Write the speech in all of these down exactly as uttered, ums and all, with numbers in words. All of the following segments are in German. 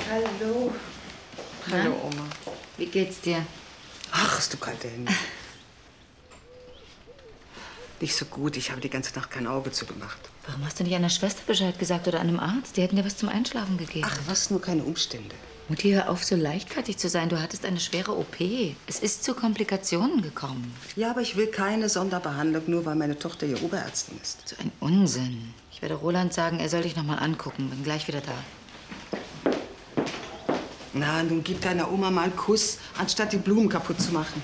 Hallo. Hallo, Oma. Wie geht's dir? Ach, hast du kalte Hände. Nicht so gut. Ich habe die ganze Nacht kein Auge zugemacht. Warum hast du nicht einer Schwester Bescheid gesagt oder einem Arzt? Die hätten dir was zum Einschlafen gegeben. Ach, was, nur keine Umstände. Mutti, hör auf, so leichtfertig zu sein. Du hattest eine schwere O P. Es ist zu Komplikationen gekommen. Ja, aber ich will keine Sonderbehandlung, nur weil meine Tochter hier Oberärztin ist. So ein Unsinn. Ich werde Roland sagen, er soll dich noch mal angucken. Bin gleich wieder da. Na, nun gib deiner Oma mal einen Kuss, anstatt die Blumen kaputt zu machen.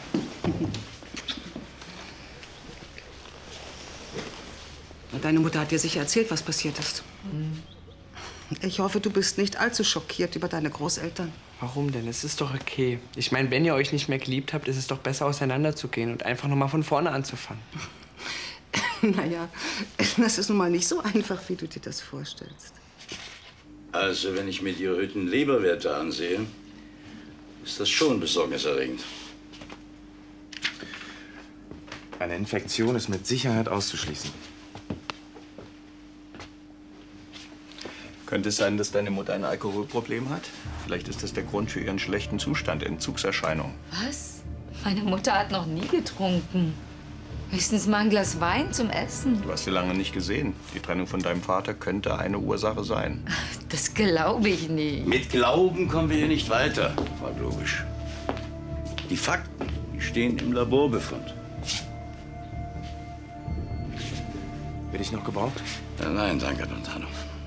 Und deine Mutter hat dir sicher erzählt, was passiert ist. Mhm. Ich hoffe, du bist nicht allzu schockiert über deine Großeltern. Warum denn? Es ist doch okay. Ich meine, wenn ihr euch nicht mehr geliebt habt, ist es doch besser, auseinanderzugehen und einfach noch mal von vorne anzufangen. Naja, das ist nun mal nicht so einfach, wie du dir das vorstellst. Also, wenn ich mir die erhöhten Leberwerte ansehe, ist das schon besorgniserregend. Eine Infektion ist mit Sicherheit auszuschließen. Könnte es sein, dass deine Mutter ein Alkoholproblem hat? Vielleicht ist das der Grund für ihren schlechten Zustand, Entzugserscheinungen. Was? Meine Mutter hat noch nie getrunken. Höchstens mal ein Glas Wein zum Essen. Du hast sie lange nicht gesehen. Die Trennung von deinem Vater könnte eine Ursache sein. Das glaube ich nicht. Mit Glauben kommen wir hier nicht weiter, Frau Globisch. Die Fakten, die stehen im Laborbefund. Bin ich noch gebraucht? Ja, nein, danke, Lontano.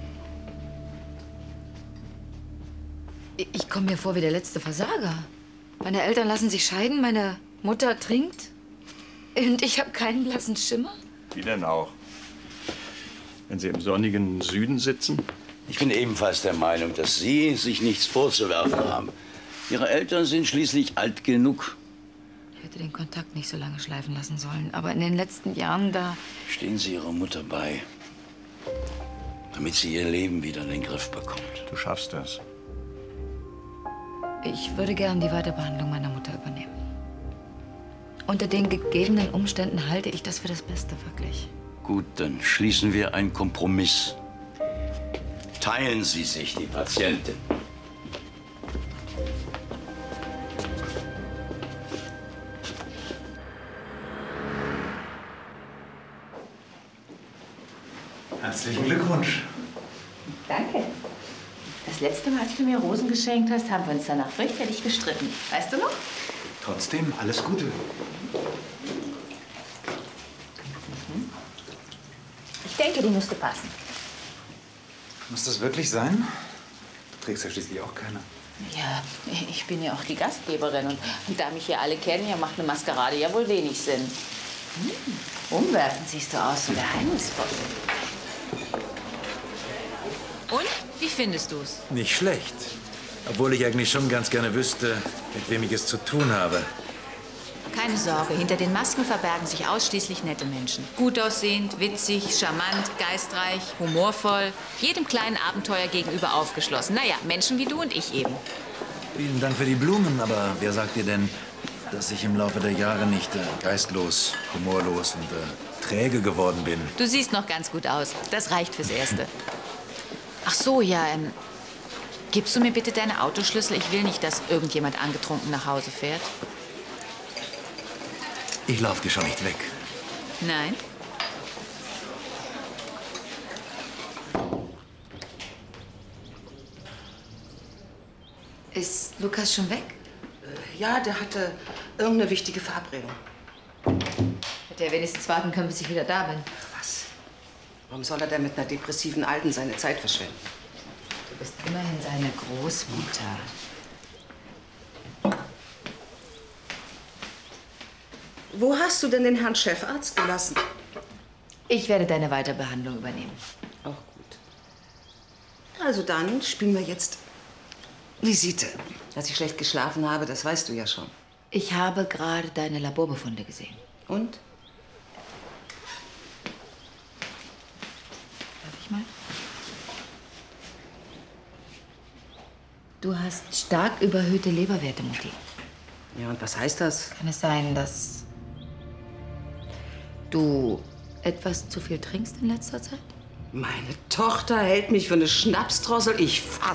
Ich komme mir vor wie der letzte Versager. Meine Eltern lassen sich scheiden, meine Mutter trinkt. Und ich habe keinen blassen Schimmer. Wie denn auch? Wenn Sie im sonnigen Süden sitzen? Ich bin ebenfalls der Meinung, dass Sie sich nichts vorzuwerfen haben. Ihre Eltern sind schließlich alt genug. Ich hätte den Kontakt nicht so lange schleifen lassen sollen. Aber in den letzten Jahren, da... Stehen Sie Ihrer Mutter bei, damit sie ihr Leben wieder in den Griff bekommt. Du schaffst das. Ich würde gern die Weiterbehandlung meiner Mutter übernehmen. Unter den gegebenen Umständen halte ich das für das Beste, wirklich. Gut, dann schließen wir einen Kompromiss. Teilen Sie sich die Patientin. Herzlichen Glückwunsch. Danke. Das letzte Mal, als du mir Rosen geschenkt hast, haben wir uns danach fürchterlich gestritten. Weißt du noch? Trotzdem, alles Gute. Ich denke, die müsste passen. Muss das wirklich sein? Du trägst ja schließlich auch keine. Ja, ich bin ja auch die Gastgeberin. Und, und da mich hier alle kennen, ja, macht eine Maskerade ja wohl wenig Sinn. Hm, umwerfend siehst du aus, so geheimnisvoll. Und? Wie findest du's? Nicht schlecht. Obwohl ich eigentlich schon ganz gerne wüsste, mit wem ich es zu tun habe. Keine Sorge, hinter den Masken verbergen sich ausschließlich nette Menschen. Gut aussehend, witzig, charmant, geistreich, humorvoll, jedem kleinen Abenteuer gegenüber aufgeschlossen. Naja, Menschen wie du und ich eben. Vielen Dank für die Blumen, aber wer sagt dir denn, dass ich im Laufe der Jahre nicht äh, geistlos, humorlos und äh, träge geworden bin? Du siehst noch ganz gut aus. Das reicht fürs Erste. Ach so, ja, ähm, gibst du mir bitte deine Autoschlüssel? Ich will nicht, dass irgendjemand angetrunken nach Hause fährt. Ich lauf dir schon nicht weg. Nein? Ist Lukas schon weg? Ja, der hatte irgendeine wichtige Verabredung. Hätte er wenigstens warten können, bis ich wieder da bin. Was? Warum soll er denn mit einer depressiven Alten seine Zeit verschwenden? Du bist immerhin seine Großmutter. Wo hast du denn den Herrn Chefarzt gelassen? Ich werde deine Weiterbehandlung übernehmen. Auch gut. Also dann spielen wir jetzt Visite. Dass ich schlecht geschlafen habe, das weißt du ja schon. Ich habe gerade deine Laborbefunde gesehen. Und? Darf ich mal? Du hast stark überhöhte Leberwerte, Mutti. Ja, und was heißt das? Kann es sein, dass du etwas zu viel trinkst in letzter Zeit? Meine Tochter hält mich für eine Schnapsdrossel. Ich fass